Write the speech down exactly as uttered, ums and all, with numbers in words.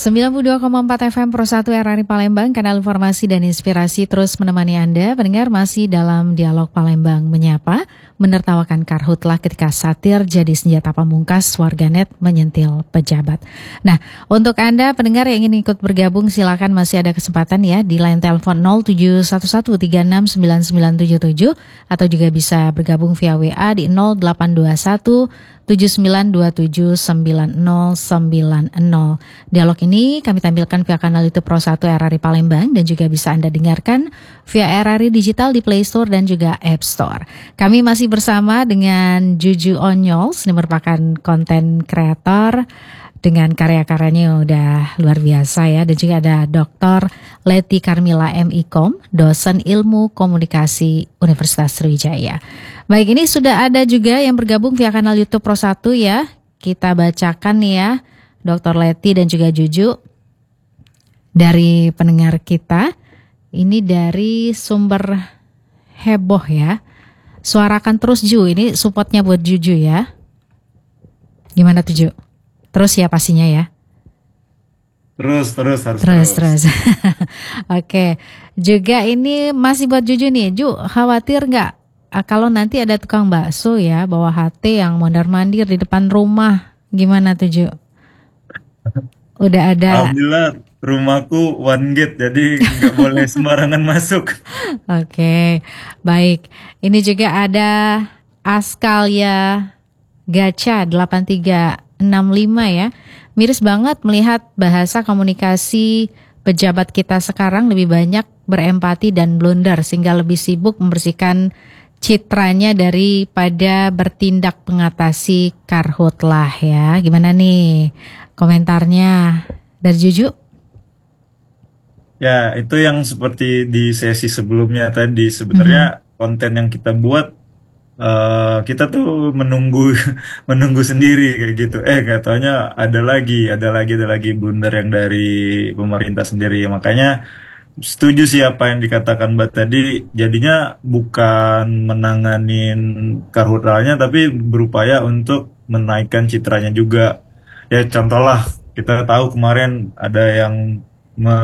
sembilan puluh dua koma empat F M Pro satu R R I Palembang, kanal informasi dan inspirasi terus menemani Anda. Pendengar masih dalam dialog Palembang Menyapa, menertawakan karhutlah ketika satir jadi senjata pamungkas warganet menyentil pejabat. Nah, untuk Anda pendengar yang ingin ikut bergabung silakan, masih ada kesempatan ya di line telepon nol tujuh satu satu tiga enam sembilan sembilan tujuh tujuh atau juga bisa bergabung via W A di nol delapan dua satu tujuh sembilan dua tujuh sembilan nol sembilan nol. Dialog ini kami tampilkan via kanal YouTube Pro satu R R I Palembang dan juga bisa Anda dengarkan via R R I Digital di Play Store dan juga App Store. Kami masih bersama dengan Juju Onyols, ini merupakan konten kreator dengan karya-karyanya yang udah luar biasa ya. Dan juga ada Doktor Leti Carmila M Ikom, dosen ilmu komunikasi Universitas Sriwijaya. Baik, ini sudah ada juga yang bergabung via kanal YouTube Pro satu ya. Kita bacakan nih ya, Doktor Leti dan juga Juju dari pendengar kita. Ini dari sumber heboh ya. Suarakan terus Ju, ini supportnya buat Juju ya. Gimana tuh Ju? Terus ya pastinya ya. Terus, terus, harus terus. terus. Terus, Oke, juga ini masih buat Juju nih. Ju, khawatir nggak kalau nanti ada tukang bakso ya bawa H T yang mondar-mandir di depan rumah? Gimana tuh Ju? Udah ada. Alhamdulillah rumahku one gate, jadi nggak boleh sembarangan masuk. Oke, baik. Ini juga ada Askalia Gacha delapan tiga enam lima ya. Miris banget melihat bahasa komunikasi pejabat kita sekarang lebih banyak berempati dan blunder sehingga lebih sibuk membersihkan citranya daripada bertindak mengatasi karhutlah ya. Gimana nih komentarnya dari Juju? Ya, itu yang seperti di sesi sebelumnya tadi. Sebenarnya mm-hmm. konten yang kita buat, uh, kita tuh menunggu menunggu sendiri kayak gitu. Eh, katanya ada lagi, ada lagi, ada lagi blunder yang dari pemerintah sendiri. Makanya setuju sih apa yang dikatakan Mbak tadi. Jadinya bukan menanganin karhutlahnya, tapi berupaya untuk menaikkan citranya juga. Ya contoh lah, kita tahu kemarin ada yang